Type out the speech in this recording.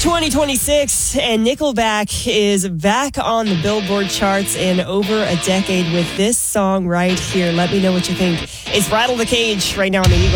2026, and Nickelback is back on the Billboard charts in over a decade with this song right here. Let me know what you think. It's Rattle the Cage right now on the Eagle.